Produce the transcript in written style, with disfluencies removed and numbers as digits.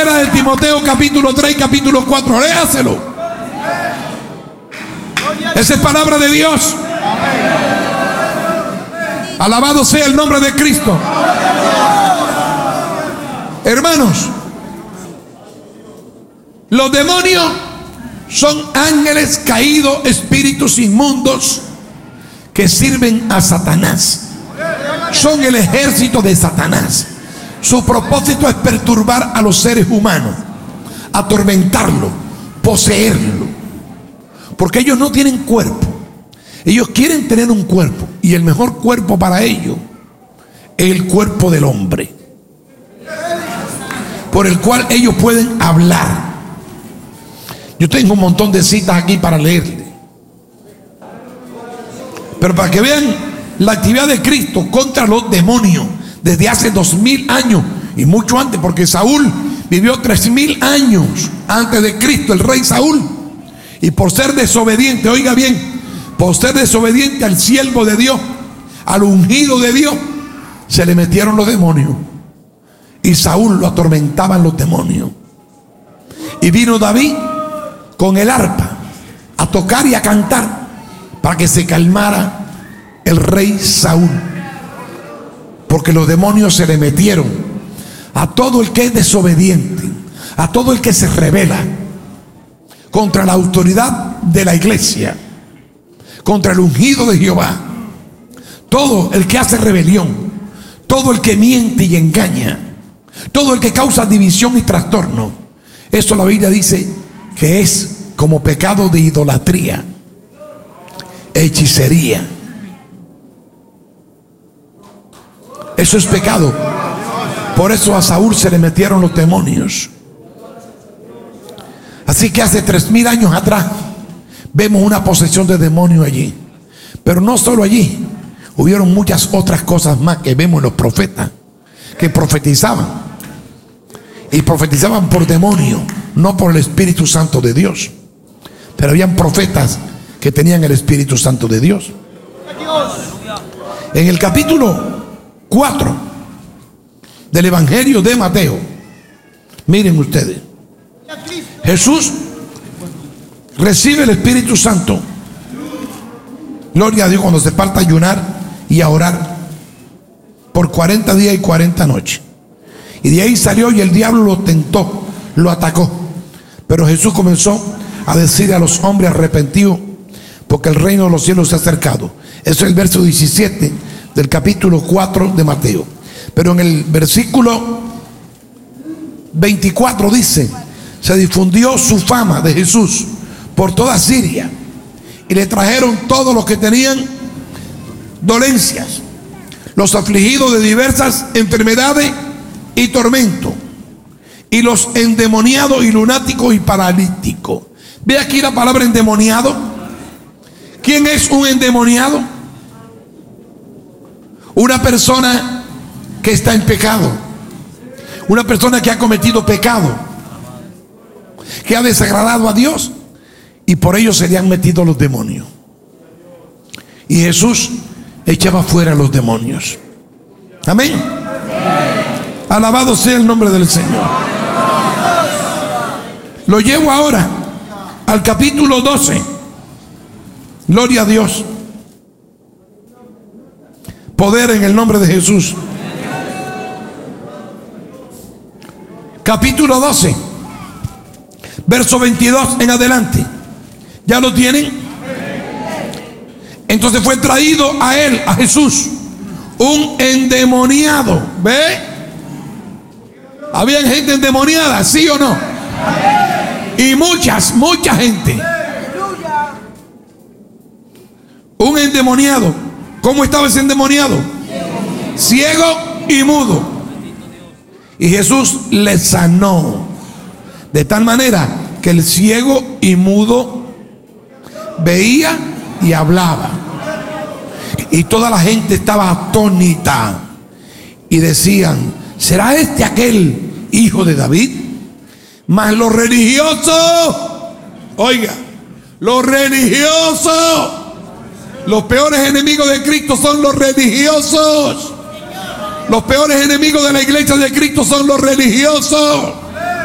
Primera de Timoteo capítulo 3 capítulo 4. Léaselo. Esa es palabra de Dios. Alabado sea el nombre de Cristo. Hermanos, los demonios son ángeles caídos, espíritus inmundos que sirven a Satanás. Son el ejército de Satanás. Su propósito es perturbar a los seres humanos, atormentarlo, poseerlo, porque ellos no tienen cuerpo. Ellos quieren tener un cuerpo, y el mejor cuerpo para ellos es el cuerpo del hombre, por el cual ellos pueden hablar. Yo tengo un montón de citas aquí para leerle, pero para que vean la actividad de Cristo contra los demonios desde hace 2000 años y mucho antes, porque Saúl vivió 3000 años antes de Cristo, el rey Saúl, y por ser desobediente, oiga bien, por ser desobediente al siervo de Dios, al ungido de Dios, se le metieron los demonios, y Saúl lo atormentaban los demonios. Y vino David con el arpa a tocar y a cantar para que se calmara el rey Saúl, porque los demonios se le metieron a todo el que es desobediente, a todo el que se rebela contra la autoridad de la iglesia, contra el ungido de Jehová. Todo el que hace rebelión, todo el que miente y engaña, todo el que causa división y trastorno, eso la Biblia dice que es como pecado de idolatría, hechicería. Eso es pecado. Por eso a Saúl se le metieron los demonios. Así que hace 3000 años atrás vemos una posesión de demonios allí. Pero no solo allí, hubieron muchas otras cosas más que vemos en los profetas, que profetizaban. Y profetizaban por demonio, no por el Espíritu Santo de Dios. Pero habían profetas que tenían el Espíritu Santo de Dios. En el capítulo 4 del Evangelio de Mateo, miren ustedes, Jesús recibe el Espíritu Santo, gloria a Dios, cuando se parte a ayunar y a orar por 40 días y 40 noches. Y de ahí salió y el diablo lo tentó, lo atacó. Pero Jesús comenzó a decir a los hombres arrepentidos, porque el reino de los cielos se ha acercado. Eso es el verso 17 del capítulo 4 de Mateo. Pero en el versículo 24 dice: se difundió su fama de Jesús por toda Siria, y le trajeron todos los que tenían dolencias, los afligidos de diversas enfermedades y tormentos, y los endemoniados y lunáticos y paralíticos. Ve aquí la palabra endemoniado. ¿Quién es un endemoniado? Una persona que está en pecado, una persona que ha cometido pecado, que ha desagradado a Dios, y por ello se le han metido los demonios. Y Jesús echaba fuera a los demonios. Amén. Alabado sea el nombre del Señor. Lo llevo ahora al capítulo 12. Gloria a Dios. Poder en el nombre de Jesús. Capítulo 12, verso 22 en adelante. ¿Ya lo tienen? Entonces fue traído a él, a Jesús, un endemoniado. ¿Ve? Había gente endemoniada, ¿sí o no? Y mucha gente. Un endemoniado. ¿Cómo estaba ese endemoniado? Ciego y mudo. Y Jesús le sanó, de tal manera que el ciego y mudo veía y hablaba. Y toda la gente estaba atónita y decían: ¿será este aquel hijo de David? Mas los religiosos, oiga, los religiosos, los peores enemigos de Cristo son los religiosos. Los peores enemigos de la iglesia de Cristo son los religiosos.